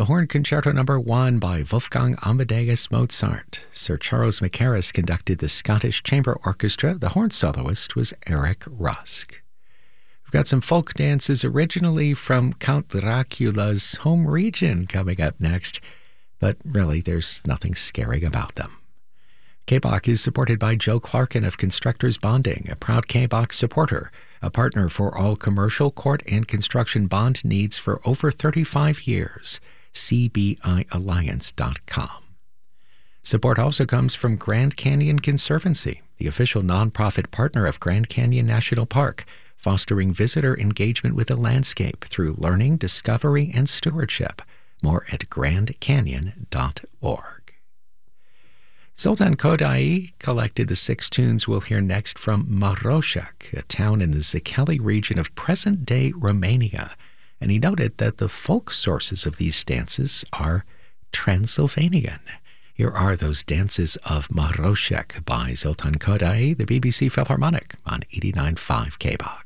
Horn Concerto No. 1 by Wolfgang Amadeus Mozart. Sir Charles Mackerras conducted the Scottish Chamber Orchestra. The horn soloist was Eric Rusk. We've got some folk dances originally from Count Dracula's home region coming up next, but really there's nothing scary about them. KBOC is supported by Joe Clarkin of Constructors Bonding, a proud KBOC supporter, a partner for all commercial, court, and construction bond needs for over 35 years. CBIAlliance.com. Support also comes from Grand Canyon Conservancy, the official nonprofit partner of Grand Canyon National Park, fostering visitor engagement with the landscape through learning, discovery, and stewardship. More at grandcanyon.org. Zoltan Kodaly collected the 6 tunes we'll hear next from Marošac, a town in the Zakeli region of present-day Romania, and he noted that the folk sources of these dances are Transylvanian. Here are those dances of Marošac by Zoltan Kodaly, the BBC Philharmonic on 89.5 KBOC.